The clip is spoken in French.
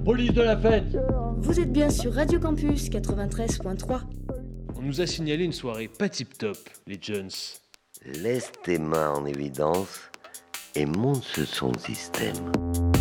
police de la fête. Vous êtes bien sur Radio Campus 93.3. On nous a signalé une soirée pas tip-top, les Jones. Laisse tes mains en évidence et monte ce son de système.